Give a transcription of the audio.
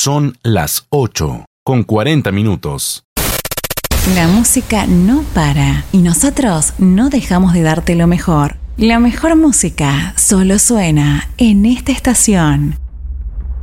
Son las 8:40. La música no para y nosotros no dejamos de darte lo mejor. La mejor música solo suena en esta estación.